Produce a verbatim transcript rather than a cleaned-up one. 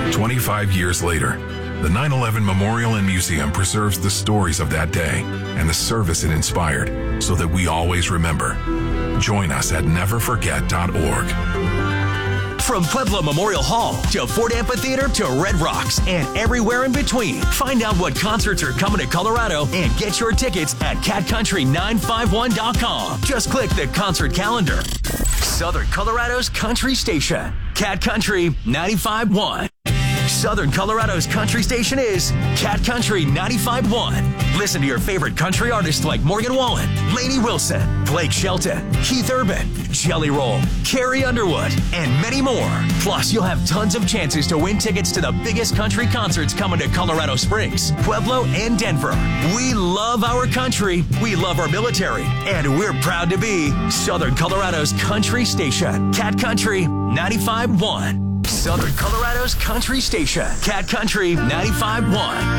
twenty-five years later, the nine eleven Memorial and Museum preserves the stories of that day and the service it inspired so that we always remember. Join us at never forget dot org. From Pueblo Memorial Hall to Ford Amphitheater to Red Rocks and everywhere in between, find out what concerts are coming to Colorado and get your tickets at cat country nine five one dot com. Just click the concert calendar. Southern Colorado's country station, Cat Country ninety-five point one. Southern Colorado's country station is Cat Country ninety-five point one. Listen to your favorite country artists like Morgan Wallen, Lainey Wilson, Blake Shelton, Keith Urban, Jelly Roll, Carrie Underwood, and many more. Plus, you'll have tons of chances to win tickets to the biggest country concerts coming to Colorado Springs, Pueblo, and Denver. We love our country, we love our military, and we're proud to be Southern Colorado's country station, Cat Country ninety-five point one. Southern Colorado's country station, Cat Country ninety-five point one.